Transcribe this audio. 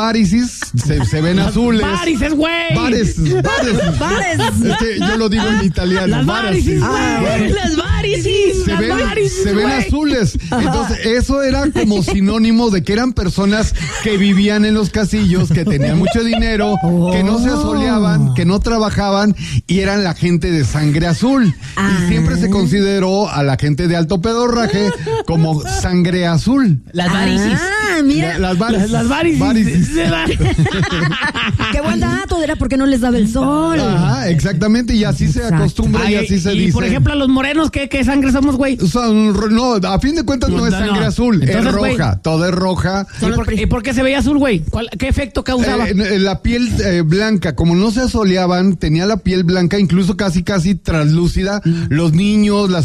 varices se ven azules. Varices, güey. Bares. Es que yo lo digo en italiano. Las varices, güey. Las varices. Se ven azules. Entonces, eso era como sinónimo de que eran personas que vivían en los casillos, que tenían mucho dinero, que no se asoleaban, que no trabajaban y eran la gente de sangre azul. Y siempre se consideró a la gente de alto pedorraje como sangre azul. Las varices. Mira. Las varices. Qué buen dato, era porque no les daba el sol. Ajá, exactamente, y así se acostumbra y así se dice. Por ejemplo, a los morenos, ¿qué sangre somos, güey? No, a fin de cuentas no es sangre azul, entonces, es roja, wey, todo es roja. ¿Y por qué se veía azul, güey? ¿Qué efecto causaba? La piel blanca, como no se asoleaban, tenía la piel blanca, incluso casi translúcida. Los niños, las